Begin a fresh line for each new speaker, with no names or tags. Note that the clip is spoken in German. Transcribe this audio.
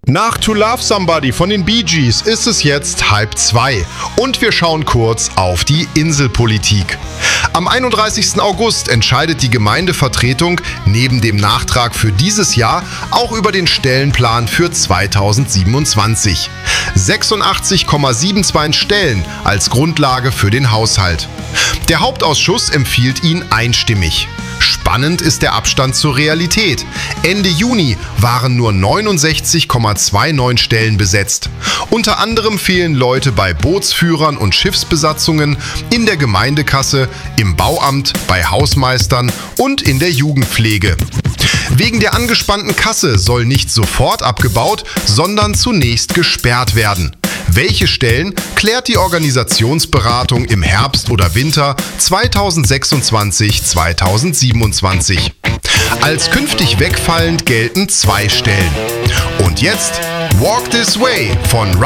Nach To Love Somebody von den Bee Gees ist es jetzt 1:30 und wir schauen kurz auf die Inselpolitik. Am 31. August entscheidet die Gemeindevertretung neben dem Nachtrag für dieses Jahr auch über den Stellenplan für 2027. 86,72 Stellen als Grundlage für den Haushalt. Der Hauptausschuss empfiehlt ihn einstimmig. Spannend ist der Abstand zur Realität. Ende Juni waren nur 69,29 Stellen besetzt. Unter anderem fehlen Leute bei Bootsführern und Schiffsbesatzungen, in der Gemeindekasse, im Bauamt, bei Hausmeistern und in der Jugendpflege. Wegen der angespannten Kasse soll nicht sofort abgebaut, sondern zunächst gesperrt werden. Welche Stellen, klärt die Organisationsberatung im Herbst oder Winter 2026/2027. Als künftig wegfallend gelten 2 Stellen. Und jetzt Walk This Way von